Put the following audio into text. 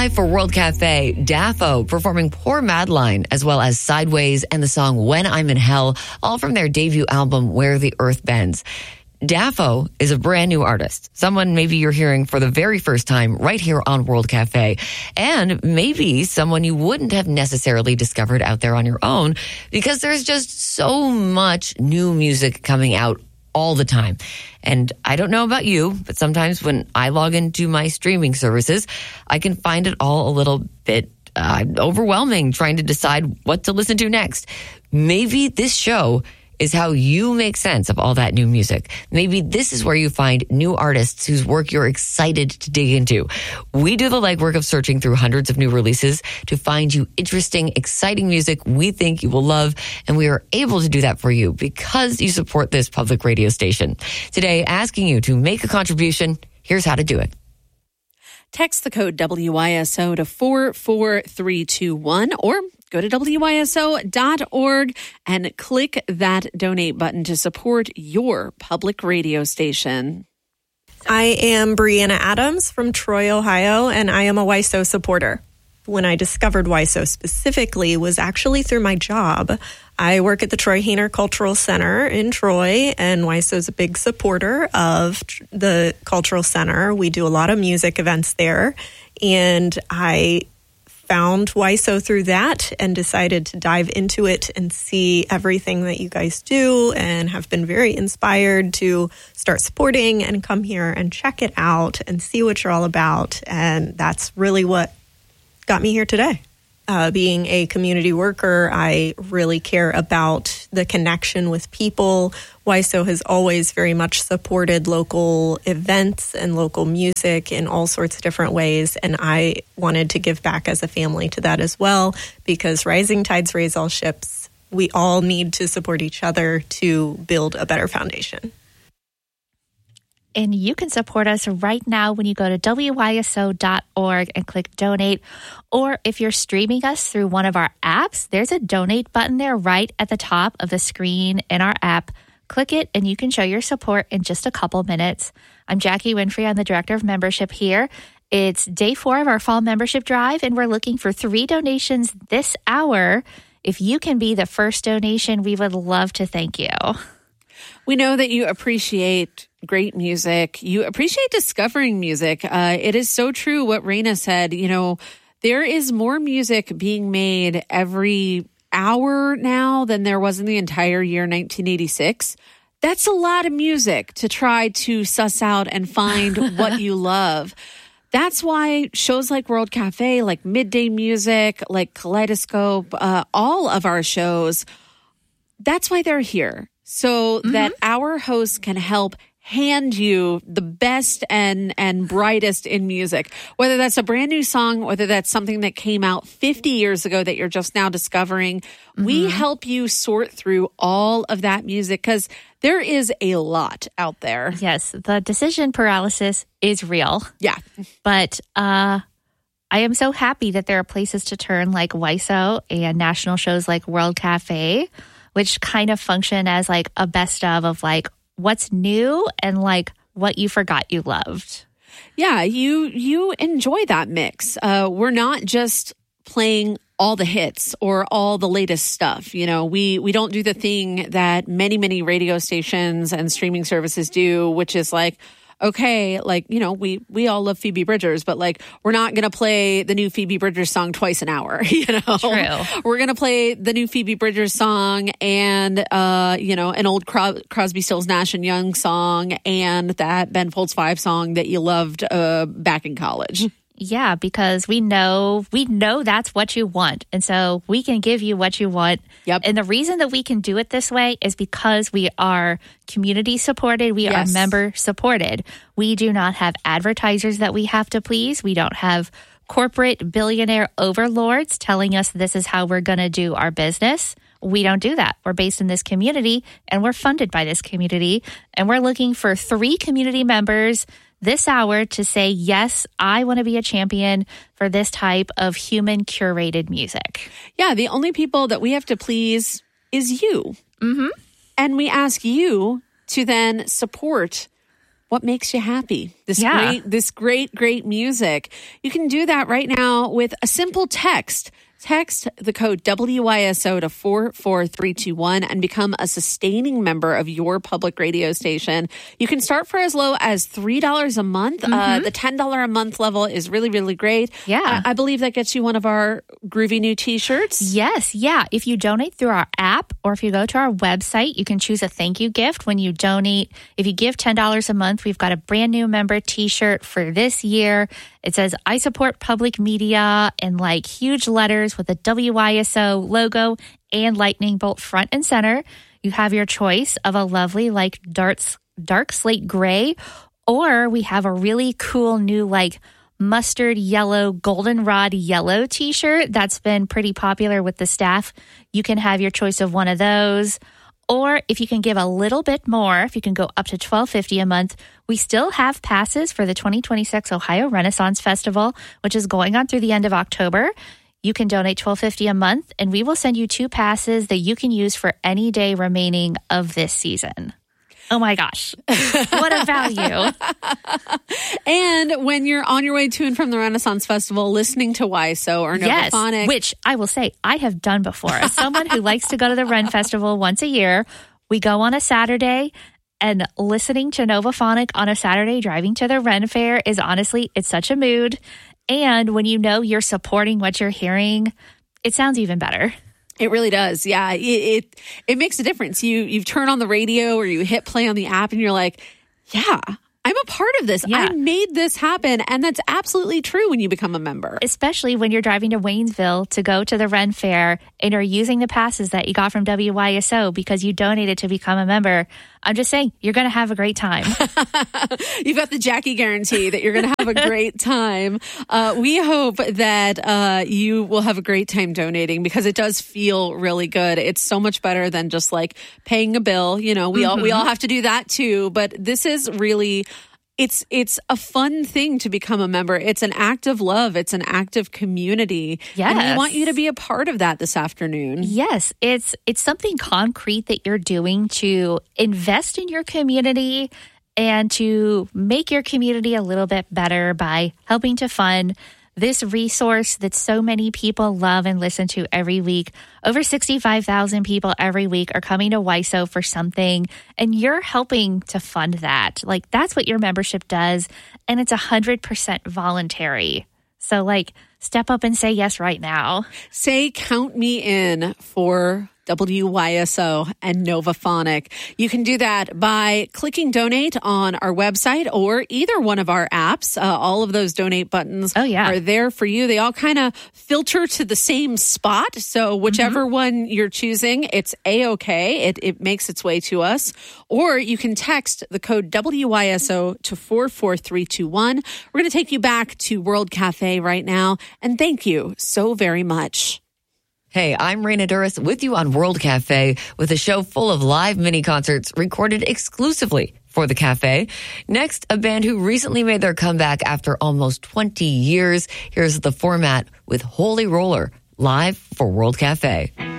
Live for World Cafe, Daffo performing Poor Madeline, as well as Sideways and the song When I'm in Hell, all from their debut album Where the Earth Bends. Daffo is a brand new artist, someone maybe you're hearing for the very first time right here on World Cafe, and maybe someone you wouldn't have necessarily discovered out there on your own because there's just so much new music coming out all the time. And I don't know about you, but sometimes when I log into my streaming services, I can find it all a little bit overwhelming trying to decide what to listen to next. Maybe this show is how you make sense of all that new music. Maybe this is where you find new artists whose work you're excited to dig into. We do the legwork of searching through hundreds of new releases to find you interesting, exciting music we think you will love, and we are able to do that for you because you support this public radio station. Today, asking you to make a contribution, here's how to do it. Text the code WYSO to 44321 or go to WYSO.org and click that donate button to support your public radio station. I am Brianna Adams from Troy, Ohio, and I am a WYSO supporter. When I discovered WYSO specifically was actually through my job. I work at the Troy Hayner Cultural Center in Troy, and WYSO is a big supporter of the Cultural Center. We do a lot of music events there, and I found WYSO through that and decided to dive into it and see everything that you guys do, and have been very inspired to start supporting and come here and check it out and see what you're all about. And that's really what got me here today. Being a community worker, I really care about the connection with people. WYSO has always very much supported local events and local music in all sorts of different ways, and I wanted to give back as a family to that as well, because rising tides raise all ships. We all need to support each other to build a better foundation. And you can support us right now when you go to WYSO.org and click donate. Or if you're streaming us through one of our apps, there's a donate button there right at the top of the screen in our app. Click it and you can show your support in just a couple minutes. I'm Jackie Winfrey. I'm the Director of Membership here. It's day 4 of our fall membership drive, and we're looking for 3 donations this hour. If you can be the first donation, we would love to thank you. We know that you appreciate great music. You appreciate discovering music. It is so true what Raina said. You know, there is more music being made every hour now than there was in the entire year 1986. That's a lot of music to try to suss out and find what you love. That's why shows like World Cafe, like Midday Music, like Kaleidoscope, all of our shows, that's why they're here. So that our hosts can help hand you the best and brightest in music, whether that's a brand new song, whether that's something that came out 50 years ago that you're just now discovering. We help you sort through all of that music because there is a lot out there. Yes, the decision paralysis is real. Yeah. But I am so happy that there are places to turn like WYSO and national shows like World Cafe, which kind of function as like a best of like what's new and like what you forgot you loved. Yeah, you enjoy that mix. We're not just playing all the hits or all the latest stuff. You know, we don't do the thing that many radio stations and streaming services do, which is like, okay, like, you know, we all love Phoebe Bridgers, but like, we're not going to play the new Phoebe Bridgers song twice an hour, you know? True. We're going to play the new Phoebe Bridgers song and, you know, an old Crosby, Stills, Nash and Young song and that Ben Folds 5 song that you loved back in college. Yeah, because we know that's what you want. And so we can give you what you want. Yep. And the reason that we can do it this way is because we are community supported. We are member supported. We do not have advertisers that we have to please. We don't have corporate billionaire overlords telling us this is how we're going to do our business. We don't do that. We're based in this community and we're funded by this community. And we're looking for 3 community members this hour to say, yes, I want to be a champion for this type of human curated music. Yeah, the only people that we have to please is you. And we ask you to then support what makes you happy. This great music. You can do that right now with a simple text. Text the code WYSO to 44321 and become a sustaining member of your public radio station. You can start for as low as $3 a month. The $10 a month level is really, really great. Yeah. I believe that gets you one of our groovy new t-shirts. Yes. Yeah. If you donate through our app or if you go to our website, you can choose a thank you gift when you donate. If you give $10 a month, we've got a brand new member t-shirt for this year. It says, I support public media in like huge letters with a WYSO logo and lightning bolt front and center. You have your choice of a lovely like dark slate gray, or we have a really cool new like mustard yellow, goldenrod yellow t-shirt that's been pretty popular with the staff. You can have your choice of one of those. Or if you can give a little bit more, if you can go up to $12.50 a month, we still have passes for the 2026 Ohio Renaissance Festival, which is going on through the end of October. You can donate $12.50 a month, and we will send you 2 passes that you can use for any day remaining of this season. Oh my gosh, what a value. And when you're on your way to and from the Renaissance Festival, listening to YSO or Novaphonic. Yes, which I will say I have done before. As someone who likes to go to the Ren Festival once a year, we go on a Saturday, and listening to Novaphonic on a Saturday driving to the Ren Fair is honestly, it's such a mood. And when you know you're supporting what you're hearing, it sounds even better. It really does. Yeah. It makes a difference. You turn on the radio or you hit play on the app and you're like, yeah, I'm a part of this. Yeah. I made this happen. And that's absolutely true when you become a member. Especially when you're driving to Waynesville to go to the Ren Fair and are using the passes that you got from WYSO because you donated to become a member. I'm just saying, you're going to have a great time. You've got the Jackie guarantee that you're going to have a great time. We hope that you will have a great time donating because it does feel really good. It's so much better than just like paying a bill. You know, we all have to do that too. But this is really... It's a fun thing to become a member. It's an act of love. It's an act of community. Yes. And we want you to be a part of that this afternoon. Yes. It's something concrete that you're doing to invest in your community and to make your community a little bit better by helping to fund this resource that so many people love and listen to every week. Over 65,000 people every week are coming to YSO for something, and you're helping to fund that. Like, that's what your membership does, and it's 100% voluntary. So, like, step up and say yes right now. Say, count me in for WYSO and Novaphonic. You can do that by clicking donate on our website or either one of our apps. All of those donate buttons are there for you. They all kind of filter to the same spot. So whichever one you're choosing, it's A-OK. It makes its way to us. Or you can text the code WYSO to 44321. We're going to take you back to World Cafe right now. And thank you so very much. Hey, I'm Raina Duras with you on World Cafe with a show full of live mini concerts recorded exclusively for the cafe. Next, a band who recently made their comeback after almost 20 years. Here's the format with Holy Roller live for World Cafe.